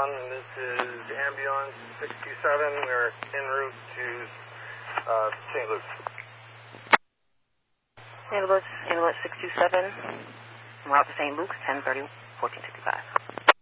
This is Ambulance 627. We're en route to St. Luke's. Ambulance 627. We're out to St. Luke's, 10:30, 1465.